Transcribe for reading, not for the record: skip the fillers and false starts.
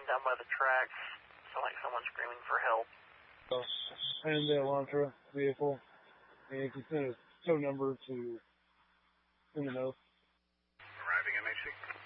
down by the tracks. Sound like someone screaming for help. And the Elantra vehicle. And you can send a tow number to in the know. Arriving MHC.